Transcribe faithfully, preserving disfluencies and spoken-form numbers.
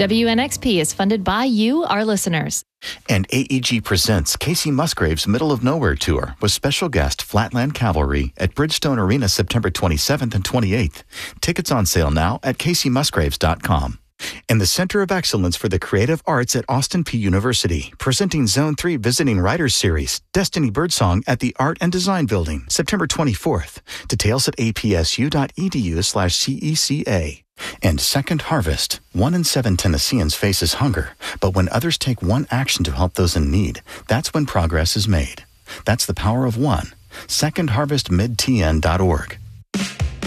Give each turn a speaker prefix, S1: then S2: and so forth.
S1: W N X P is funded by you, our listeners.
S2: And A E G presents Casey Musgrave's Middle of Nowhere Tour with special guest Flatland Cavalry at Bridgestone Arena September twenty-seventh and twenty-eighth. Tickets on sale now at casey musgraves dot com. And the Center of Excellence for the Creative Arts at Austin Peay University, presenting Zone three Visiting Writers Series, Destiny Birdsong at the Art and Design Building, September twenty-fourth. Details at apsu.edu slash CECA. And Second Harvest. One in seven Tennesseans faces hunger, but when others take one action to help those in need, that's when progress is made. That's the power of one. second harvest mid t n dot org.